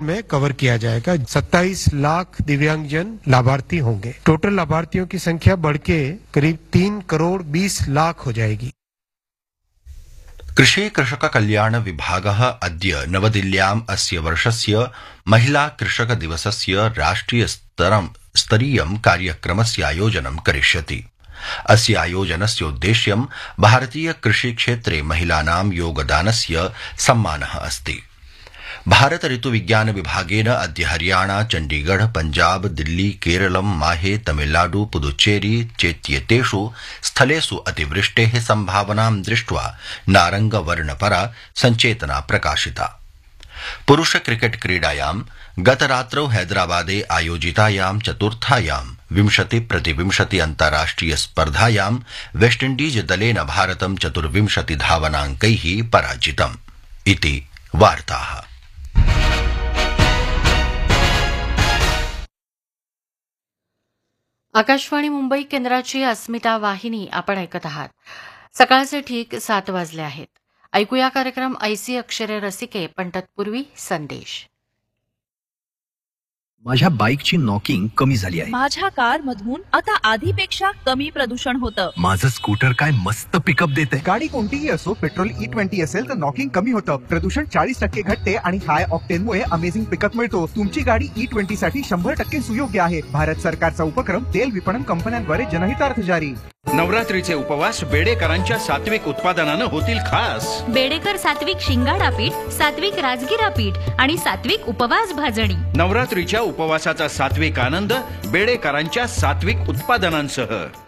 में cover KIA जाएगा। 27 लाख दिव्यांगजन लाभार्थी होंगे। टोटल लाभार्थियों की संख्या बढ़ के करीब 3 करोड़ 20 लाख हो जाएगी। कृषि कृषक कल्याण विभागः अद्य नवदिल्ल्याम् अस्य वर्षस्य महिला कृषक दिवसस्य राष्ट्रिय स्तरीयं कार्यक्रमस्य आयोजनं करिष्यति। अस्य आयोजनस्य उद्देश्यं भारतीय कृषि क्षेत्रे महिलानां योगदानस्य सम्मानः अस्ति। भारत ऋतु विज्ञान विभागेन अद्य हरियाणा, चण्डीगढ़, पंजाब, दिल्ली, केरलम, माहे, तमिलनाडु, पुदुच्चेरी चेत्येतेषु स्थलेषु अतिवृष्टेः संभावनां दृष्ट्वा नारंगवर्णपरा सञ्चेतना प्रकाशिता। पुरुष क्रिकेट क्रीडायां गतरात्रौ हैदराबादे आयोजितायां चतुर्थायां 20-20 अन्ताराष्ट्रिय स्पर्धायां वेस्टइण्डीज दलेन भारतं 24 धावनाङ्कैः पराजितम् इति वार्ताः। आकाशवाणी मुंबई केंद्राची अस्मिता वाहिनी आपण ऐकत आहात। सकाळचे ठीक 7 वाजले आहेत। ऐकूया कार्यक्रम ऐसी अक्षरे रसिके, पण तत्पूर्वी संदेश। माझ्या बाईकची नॉकिंग कमी झाली आहे। माझ्या कार मधून आता आधीपेक्षा कमी प्रदूषण होतं। माझं स्कूटर काय मस्त पिकअप देते। गाडी कोणतीही असो, पेट्रोल E20 असेल तर नॉकिंग कमी होतं, प्रदूषण 40% घटते आणि हाय ऑक्टेनमुळे अमेझिंग पिकअप मिळतो। तुमची गाडी E20 साठी 100% सुयोग्य आहे। भारत सरकारचा उपक्रम तेल विपणन कंपन्यांद्वारे जनहितार्थ जारी। नवरात्रीचे उपवास बेडेकरांच्या सात्विक उत्पादनानं होतील खास। बेडेकर सात्विक शिंगाडा पीठ, सात्विक राजगिरा पीठ आणि सात्विक उपवास भाजणी। नवरात्रीच्या उपवासाचा सात्विक आनंद बेडेकरांच्या सात्विक उत्पादनांसह।